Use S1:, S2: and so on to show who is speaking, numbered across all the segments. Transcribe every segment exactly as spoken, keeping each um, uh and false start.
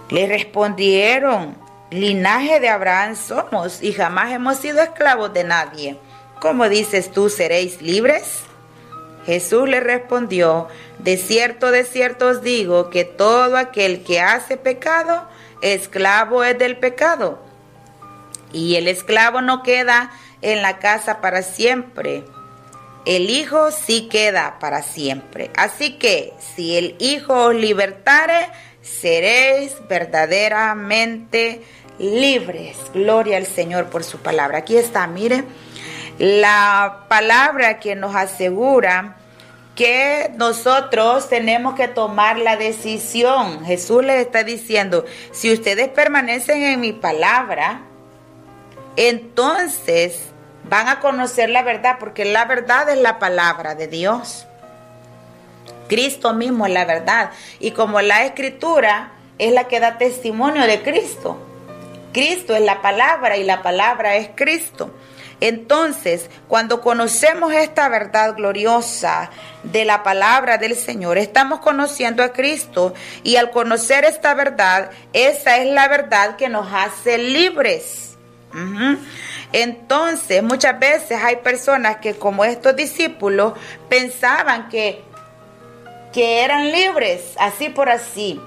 S1: Le respondieron: linaje de Abraham somos y jamás hemos sido esclavos de nadie. ¿Cómo dices tú, seréis libres? Jesús le respondió: de cierto, de cierto os digo que todo aquel que hace pecado, esclavo es del pecado. Y el esclavo no queda en la casa para siempre. El Hijo sí queda para siempre. Así que, si el Hijo os libertare, seréis verdaderamente libres. Gloria al Señor por su palabra. Aquí está, mire, la palabra que nos asegura que nosotros tenemos que tomar la decisión. Jesús les está diciendo: si ustedes permanecen en mi palabra, entonces van a conocer la verdad, porque la verdad es la palabra de Dios. Cristo mismo es la verdad. Y como la Escritura es la que da testimonio de Cristo, Cristo es la palabra y la palabra es Cristo. Entonces, cuando conocemos esta verdad gloriosa de la palabra del Señor, estamos conociendo a Cristo, y al conocer esta verdad, esa es la verdad que nos hace libres. Uh-huh. Entonces, muchas veces hay personas que, como estos discípulos, pensaban que, que eran libres, así por así,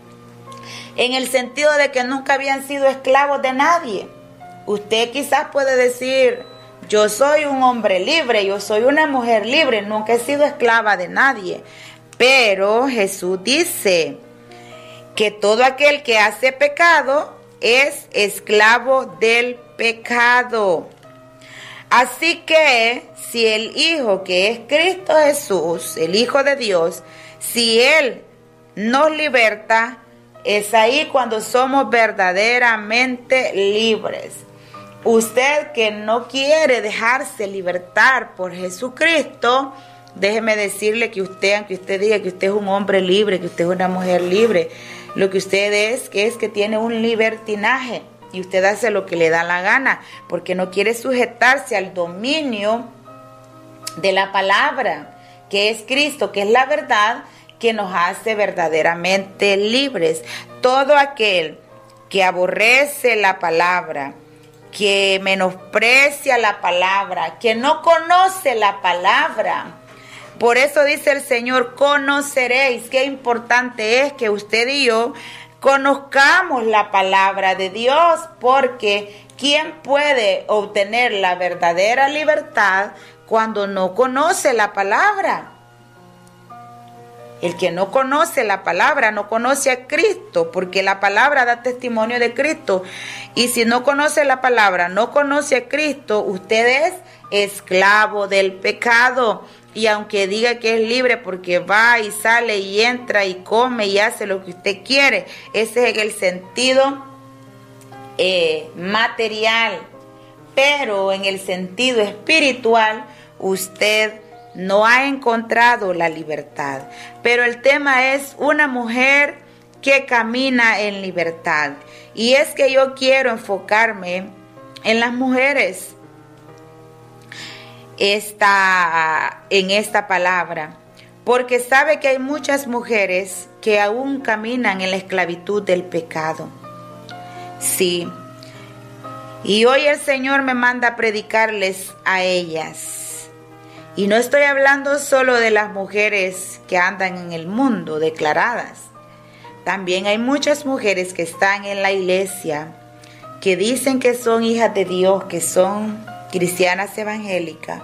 S1: en el sentido de que nunca habían sido esclavos de nadie. Usted quizás puede decir: yo soy un hombre libre, yo soy una mujer libre, nunca he sido esclava de nadie. Pero Jesús dice que todo aquel que hace pecado es esclavo del pecado. Así que si el Hijo, que es Cristo Jesús, el Hijo de Dios, si Él nos liberta, es ahí cuando somos verdaderamente libres. Usted que no quiere dejarse libertar por Jesucristo, déjeme decirle que usted, aunque usted diga que usted es un hombre libre, que usted es una mujer libre, lo que usted es, que es que tiene un libertinaje, y usted hace lo que le da la gana, porque no quiere sujetarse al dominio de la palabra, que es Cristo, que es la verdad, que nos hace verdaderamente libres. Todo aquel que aborrece la palabra, que menosprecia la palabra, que no conoce la palabra. Por eso dice el Señor: conoceréis. Qué importante es que usted y yo conozcamos la palabra de Dios, porque ¿quién puede obtener la verdadera libertad cuando no conoce la palabra? El que no conoce la palabra no conoce a Cristo, porque la palabra da testimonio de Cristo. Y si no conoce la palabra, no conoce a Cristo, usted es esclavo del pecado. Y aunque diga que es libre porque va y sale y entra y come y hace lo que usted quiere, ese es el sentido eh, material. Pero en el sentido espiritual, usted no ha encontrado la libertad. Pero el tema es una mujer que camina en libertad. Y es que yo quiero enfocarme en las mujeres esta, en esta palabra, porque sabe que hay muchas mujeres que aún caminan en la esclavitud del pecado. Sí. Y hoy el Señor me manda a predicarles a ellas. Y no estoy hablando solo de las mujeres que andan en el mundo declaradas. También hay muchas mujeres que están en la iglesia, que dicen que son hijas de Dios, que son cristianas evangélicas,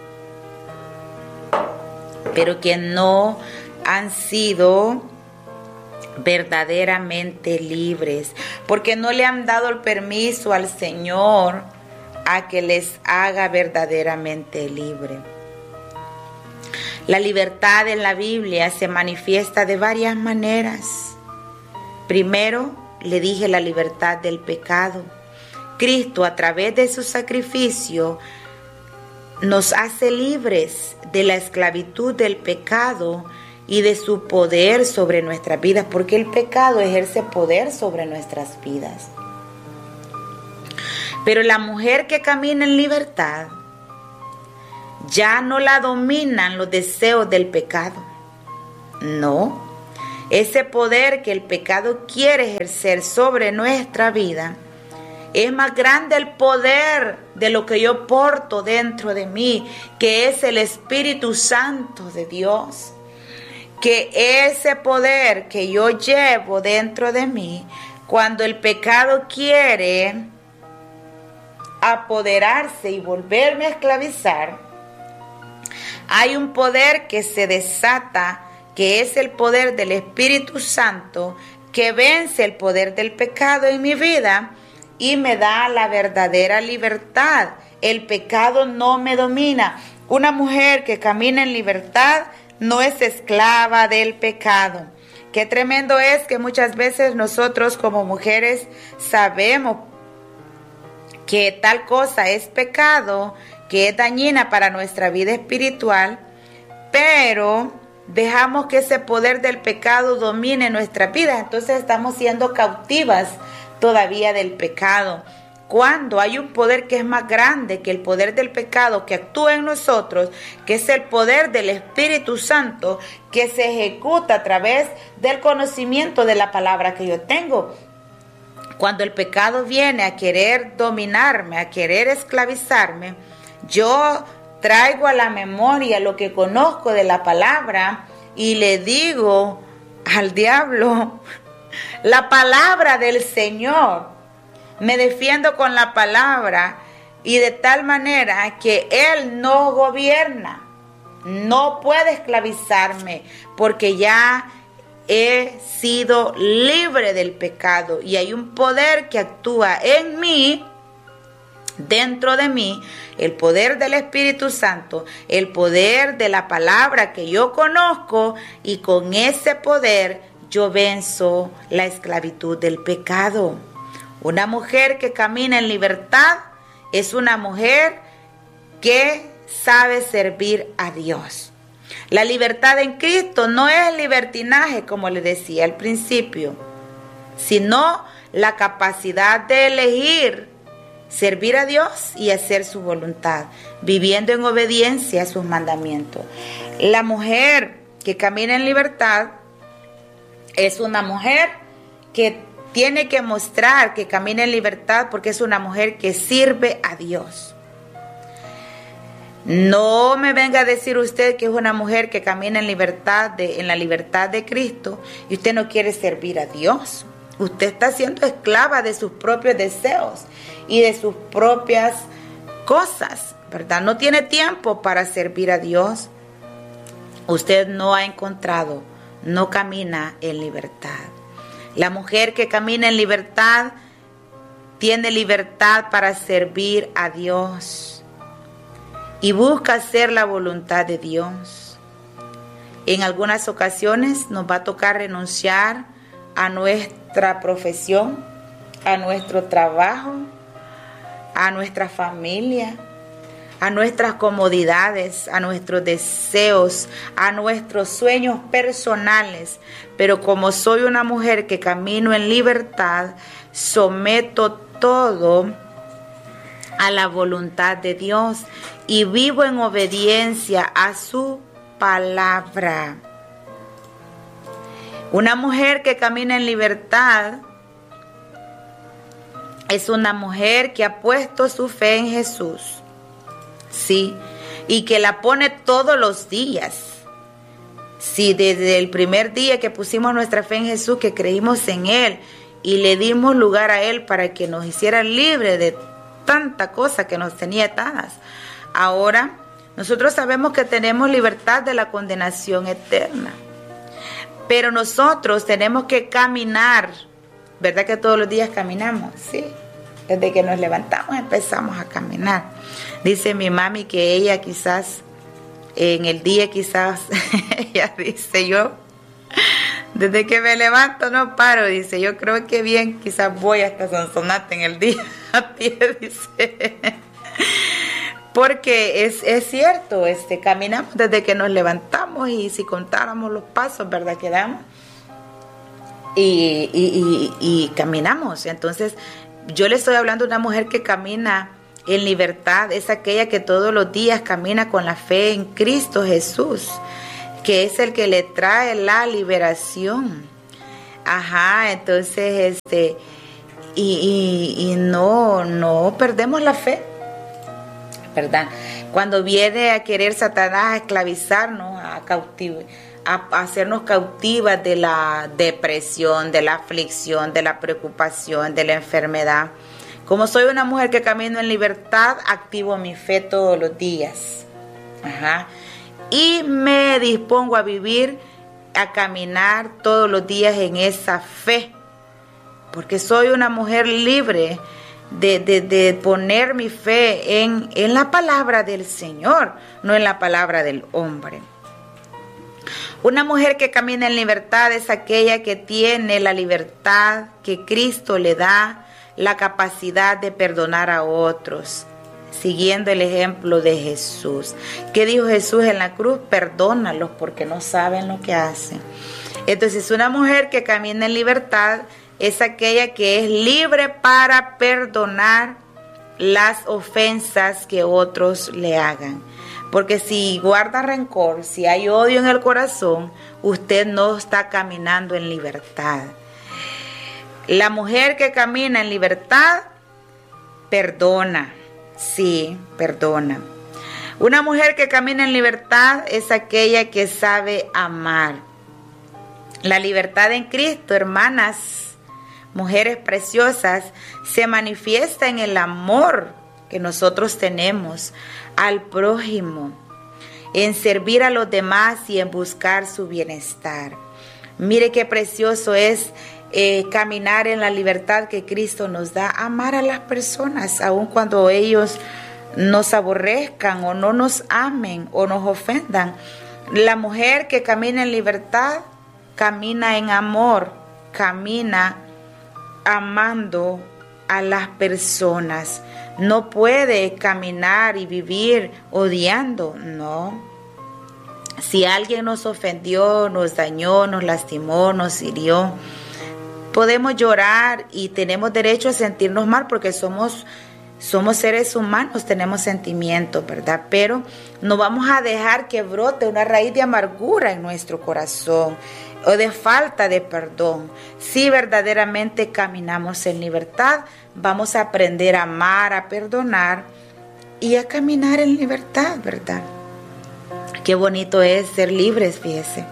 S1: pero que no han sido verdaderamente libres, porque no le han dado el permiso al Señor a que les haga verdaderamente libre. La libertad en la Biblia se manifiesta de varias maneras. Primero, le dije la libertad del pecado. Cristo, a través de su sacrificio, nos hace libres de la esclavitud del pecado y de su poder sobre nuestras vidas, porque el pecado ejerce poder sobre nuestras vidas. Pero la mujer que camina en libertad, ya no la dominan los deseos del pecado. No, ese poder que el pecado quiere ejercer sobre nuestra vida, es más grande el poder de lo que yo porto dentro de mí, que es el Espíritu Santo de Dios. Que ese poder que yo llevo dentro de mí, cuando el pecado quiere apoderarse y volverme a esclavizar, hay un poder que se desata, que es el poder del Espíritu Santo, que vence el poder del pecado en mi vida y me da la verdadera libertad. El pecado no me domina. Una mujer que camina en libertad no es esclava del pecado. Qué tremendo es que muchas veces nosotros como mujeres sabemos que tal cosa es pecado, que es dañina para nuestra vida espiritual, pero dejamos que ese poder del pecado domine nuestra vida. Entonces estamos siendo cautivas todavía del pecado. Cuando hay un poder que es más grande que el poder del pecado que actúa en nosotros, que es el poder del Espíritu Santo, que se ejecuta a través del conocimiento de la palabra que yo tengo. Cuando el pecado viene a querer dominarme, a querer esclavizarme, yo traigo a la memoria lo que conozco de la palabra y le digo al diablo, la palabra del Señor. Me defiendo con la palabra y de tal manera que Él no gobierna, no puede esclavizarme porque ya he sido libre del pecado y hay un poder que actúa en mí, dentro de mí, el poder del Espíritu Santo, el poder de la palabra que yo conozco y con ese poder yo venzo la esclavitud del pecado. Una mujer que camina en libertad es una mujer que sabe servir a Dios. La libertad en Cristo no es libertinaje, como le decía al principio, sino la capacidad de elegir servir a Dios y hacer su voluntad, viviendo en obediencia a sus mandamientos. La mujer que camina en libertad es una mujer que tiene que mostrar que camina en libertad porque es una mujer que sirve a Dios. No me venga a decir usted que es una mujer que camina en libertad, de, en la libertad de Cristo y usted no quiere servir a Dios. Usted está siendo esclava de sus propios deseos y de sus propias cosas, ¿verdad? No tiene tiempo para servir a Dios. Usted no ha encontrado, no camina en libertad. La mujer que camina en libertad tiene libertad para servir a Dios y busca hacer la voluntad de Dios. En algunas ocasiones nos va a tocar renunciar a nuestra profesión, a nuestro trabajo, a nuestra familia, a nuestras comodidades, a nuestros deseos, a nuestros sueños personales. Pero como soy una mujer que camino en libertad, someto todo a la voluntad de Dios y vivo en obediencia a su palabra. Una mujer que camina en libertad es una mujer que ha puesto su fe en Jesús. Sí, y que la pone todos los días. Sí, desde el primer día que pusimos nuestra fe en Jesús, que creímos en Él y le dimos lugar a Él para que nos hiciera libres de tanta cosa que nos tenía atadas. Ahora, nosotros sabemos que tenemos libertad de la condenación eterna. Pero nosotros tenemos que caminar, ¿verdad que todos los días caminamos? Sí, desde que nos levantamos empezamos a caminar. Dice mi mami que ella quizás, en el día quizás, ella dice yo, desde que me levanto no paro, dice, yo creo que bien, quizás voy hasta Sonsonate en el día a pie, dice. Porque es, es cierto, este, caminamos desde que nos levantamos y si contáramos los pasos, ¿verdad? Que damos y, y, y, y caminamos. Entonces, yo le estoy hablando de una mujer que camina en libertad, es aquella que todos los días camina con la fe en Cristo Jesús, que que es el que le trae la liberación. Ajá, entonces, este, y, y, y no, no perdemos la fe, ¿verdad? Cuando viene a querer Satanás a esclavizarnos, a cautivar, a hacernos cautivas de la depresión, de la aflicción, de la preocupación, de la enfermedad. Como soy una mujer que camino en libertad, activo mi fe todos los días. Ajá. Y me dispongo a vivir, a caminar todos los días en esa fe. Porque soy una mujer libre de, de, de poner mi fe en, en la palabra del Señor, no en la palabra del hombre. Una mujer que camina en libertad es aquella que tiene la libertad que Cristo le da, la capacidad de perdonar a otros, siguiendo el ejemplo de Jesús. ¿Qué dijo Jesús en la cruz? Perdónalos porque no saben lo que hacen. Entonces, una mujer que camina en libertad es aquella que es libre para perdonar las ofensas que otros le hagan. Porque si guarda rencor, si hay odio en el corazón, usted no está caminando en libertad. La mujer que camina en libertad, perdona. Sí, perdona. Una mujer que camina en libertad es aquella que sabe amar. La libertad en Cristo, hermanas, mujeres preciosas, se manifiesta en el amor que nosotros tenemos al prójimo, en servir a los demás y en buscar su bienestar. Mire qué precioso es eh, caminar en la libertad que Cristo nos da, amar a las personas, aun cuando ellos nos aborrezcan o no nos amen o nos ofendan. La mujer que camina en libertad, camina en amor, camina amando a las personas. No puede caminar y vivir odiando, no. Si alguien nos ofendió, nos dañó, nos lastimó, nos hirió, podemos llorar y tenemos derecho a sentirnos mal porque somos, somos seres humanos, tenemos sentimientos, ¿verdad? Pero no vamos a dejar que brote una raíz de amargura en nuestro corazón o de falta de perdón. Si verdaderamente caminamos en libertad, vamos a aprender a amar, a perdonar y a caminar en libertad, ¿verdad? Qué bonito es ser libres, fíjese.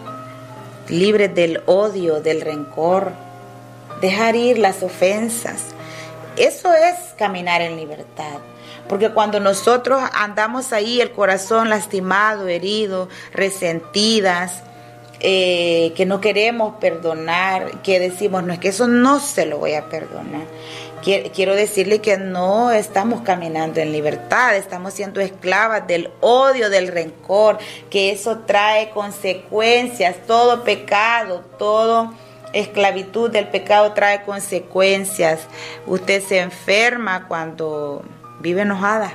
S1: Libres del odio, del rencor, dejar ir las ofensas. Eso es caminar en libertad. Porque cuando nosotros andamos ahí, el corazón lastimado, herido, resentidas, Eh, que no queremos perdonar, que decimos, no, es que eso no se lo voy a perdonar. Quiero decirle que no estamos caminando en libertad, estamos siendo esclavas del odio, del rencor, que eso trae consecuencias. Todo pecado, toda esclavitud del pecado trae consecuencias. Usted se enferma cuando vive enojada.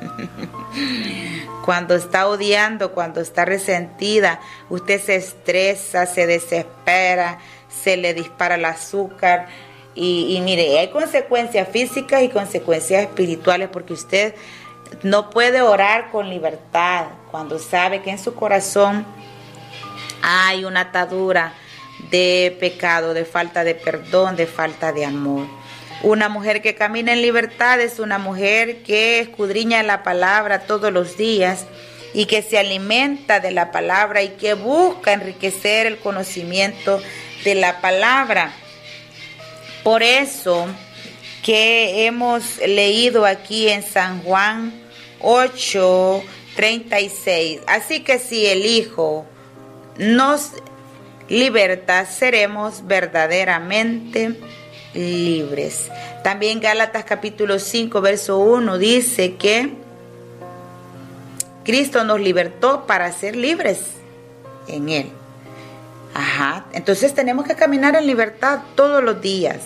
S1: Cuando está odiando, cuando está resentida, usted se estresa, se desespera, se le dispara el azúcar y, y mire, hay consecuencias físicas y consecuencias espirituales porque usted no puede orar con libertad cuando sabe que en su corazón hay una atadura de pecado, de falta de perdón, de falta de amor. Una mujer que camina en libertad es una mujer que escudriña la palabra todos los días y que se alimenta de la palabra y que busca enriquecer el conocimiento de la palabra. Por eso que hemos leído aquí en San Juan ocho, treinta y seis. Así que si el Hijo nos liberta, seremos verdaderamente libres. También Gálatas capítulo cinco verso uno dice que Cristo nos libertó para ser libres en Él. Ajá, entonces tenemos que caminar en libertad todos los días.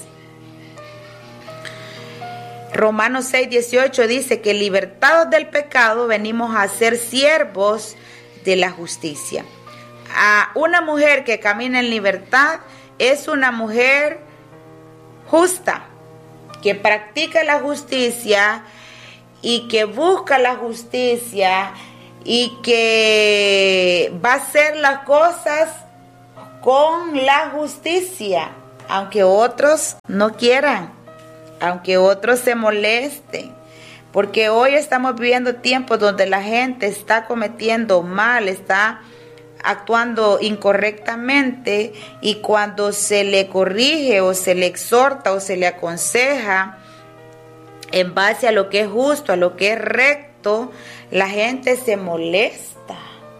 S1: Romanos seis dieciocho dice que libertados del pecado venimos a ser siervos de la justicia. A una mujer que camina en libertad es una mujer justa, que practica la justicia y que busca la justicia y que va a hacer las cosas con la justicia, aunque otros no quieran, aunque otros se molesten, porque hoy estamos viviendo tiempos donde la gente está cometiendo mal, está actuando incorrectamente, y cuando se le corrige o se le exhorta o se le aconseja en base a lo que es justo, a lo que es recto, la gente se molesta.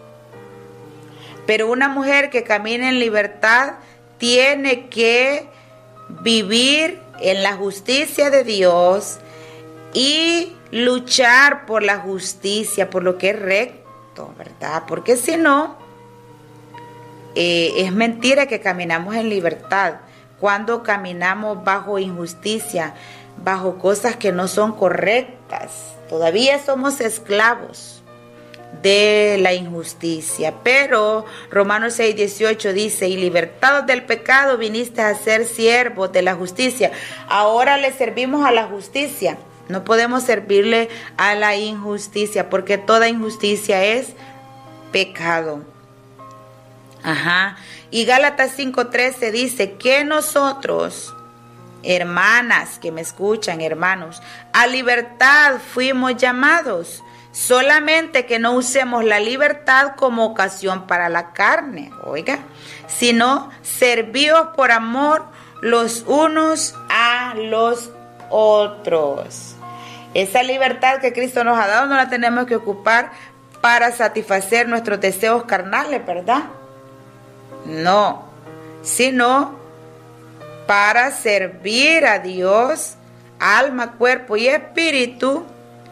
S1: Pero una mujer que camina en libertad tiene que vivir en la justicia de Dios y luchar por la justicia, por lo que es recto, ¿verdad? Porque si no, eh, es mentira que caminamos en libertad cuando caminamos bajo injusticia, bajo cosas que no son correctas. Todavía somos esclavos de la injusticia. Pero Romanos seis dieciocho dice: y libertados del pecado viniste a ser siervos de la justicia. Ahora le servimos a la justicia, no podemos servirle a la injusticia, porque toda injusticia es pecado. Ajá. Y Gálatas cinco trece dice que nosotros, hermanas que me escuchan, hermanos, a libertad fuimos llamados, solamente que no usemos la libertad como ocasión para la carne, oiga, sino servíos por amor los unos a los otros. Esa libertad que Cristo nos ha dado no la tenemos que ocupar para satisfacer nuestros deseos carnales, ¿verdad? No, sino para servir a Dios, alma, cuerpo y espíritu,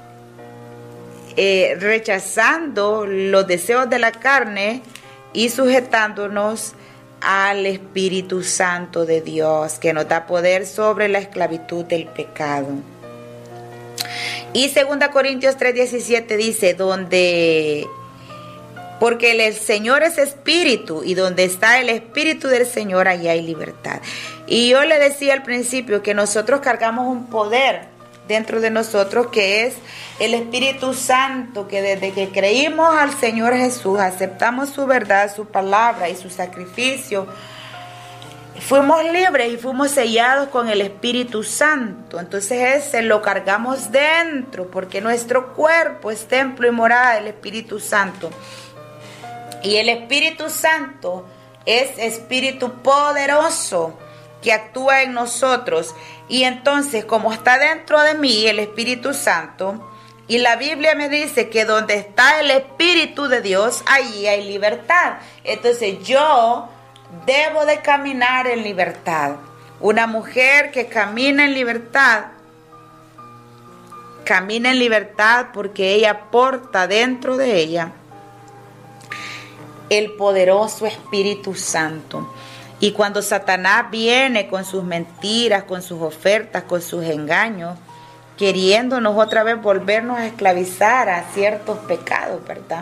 S1: eh, rechazando los deseos de la carne y sujetándonos al Espíritu Santo de Dios, que nos da poder sobre la esclavitud del pecado. Y segunda Corintios tres diecisiete dice, donde... porque el Señor es espíritu, y donde está el espíritu del Señor, allí hay libertad. Y yo le decía al principio que nosotros cargamos un poder dentro de nosotros, que es el Espíritu Santo, que desde que creímos al Señor Jesús, aceptamos su verdad, su palabra y su sacrificio, fuimos libres y fuimos sellados con el Espíritu Santo. Entonces ese lo cargamos dentro, porque nuestro cuerpo es templo y morada del Espíritu Santo. Y el Espíritu Santo es espíritu poderoso que actúa en nosotros. Y entonces, como está dentro de mí el Espíritu Santo, y la Biblia me dice que donde está el Espíritu de Dios, allí hay libertad. Entonces yo debo de caminar en libertad. Una mujer que camina en libertad, camina en libertad porque ella porta dentro de ella el poderoso Espíritu Santo. Y cuando Satanás viene con sus mentiras, con sus ofertas, con sus engaños, queriéndonos otra vez volvernos a esclavizar a ciertos pecados, ¿verdad?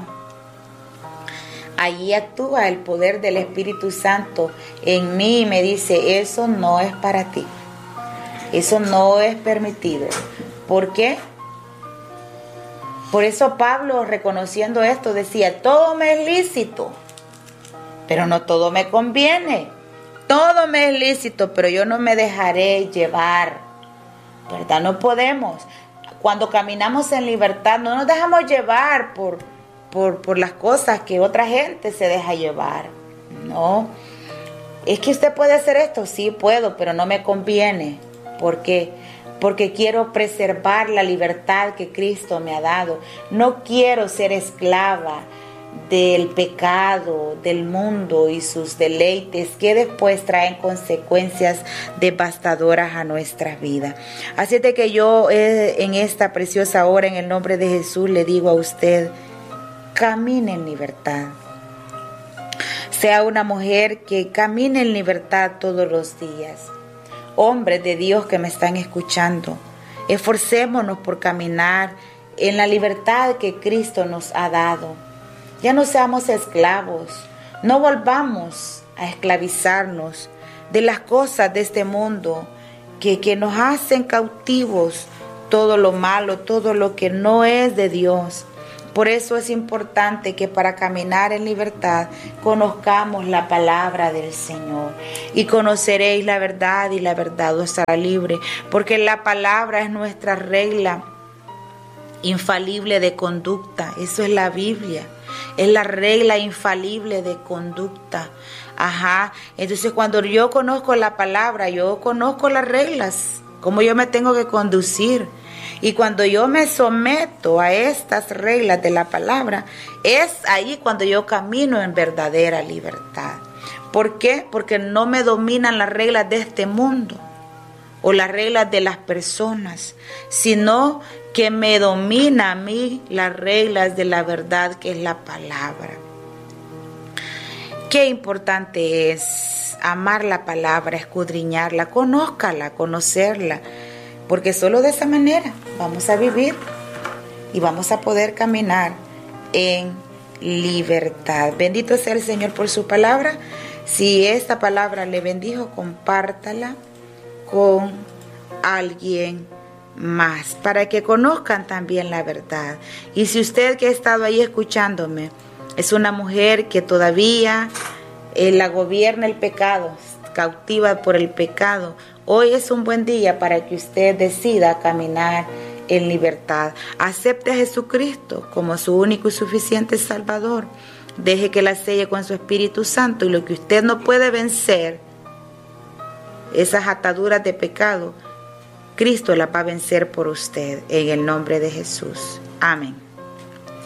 S1: Allí actúa el poder del Espíritu Santo en mí y me dice, eso no es para ti, eso no es permitido. ¿Por qué? Por eso Pablo, reconociendo esto, decía, todo me es lícito, pero no todo me conviene. Todo me es lícito, pero yo no me dejaré llevar, ¿verdad? No podemos. Cuando caminamos en libertad, no nos dejamos llevar por, por, por las cosas que otra gente se deja llevar. No. Es que usted puede hacer esto, sí puedo, pero no me conviene. ¿Por qué? Porque quiero preservar la libertad que Cristo me ha dado. No quiero ser esclava del pecado, del mundo y sus deleites que después traen consecuencias devastadoras a nuestras vidas. Así de que yo eh, en esta preciosa hora, en el nombre de Jesús, le digo a usted, camine en libertad. Sea una mujer que camine en libertad todos los días. Hombres de Dios que me están escuchando, esforcémonos por caminar en la libertad que Cristo nos ha dado. Ya no seamos esclavos, no volvamos a esclavizarnos de las cosas de este mundo que, que nos hacen cautivos, todo lo malo, todo lo que no es de Dios. Por eso es importante que para caminar en libertad conozcamos la palabra del Señor. Y conoceréis la verdad y la verdad os hará libre, porque la palabra es nuestra regla infalible de conducta. Eso es la Biblia. Es la regla infalible de conducta. Ajá. Entonces cuando yo conozco la palabra, yo conozco las reglas, cómo yo me tengo que conducir. Y cuando yo me someto a estas reglas de la palabra, es ahí cuando yo camino en verdadera libertad. ¿Por qué? Porque no me dominan las reglas de este mundo o las reglas de las personas, sino que me domina a mí las reglas de la verdad, que es la palabra. Qué importante es amar la palabra, escudriñarla, conózcala, conocerla, porque solo de esa manera vamos a vivir y vamos a poder caminar en libertad. Bendito sea el Señor por su palabra. Si esta palabra le bendijo, compártala con alguien más para que conozcan también la verdad. Y si usted que ha estado ahí escuchándome es una mujer que todavía eh, la gobierna el pecado, cautiva por el pecado, hoy es un buen día para que usted decida caminar en libertad. Acepte a Jesucristo como su único y suficiente Salvador. Deje que la selle con su Espíritu Santo, y lo que usted no puede vencer, esas ataduras de pecado, Cristo las va a vencer por usted, en el nombre de Jesús. Amén.